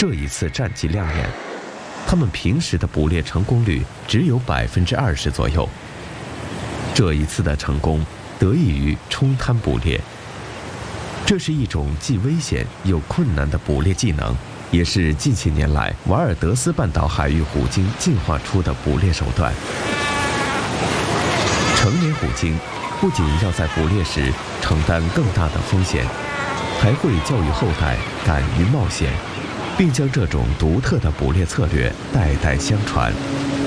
这一次战绩亮眼，他们平时的捕猎成功率只有20%左右。这一次的成功得益于冲滩捕猎，这是一种既危险又困难的捕猎技能，也是近些年来瓦尔德斯半岛海域虎鲸进化出的捕猎手段。成年虎鲸不仅要在捕猎时承担更大的风险，还会教育后代敢于冒险，并将这种独特的捕猎策略代代相传。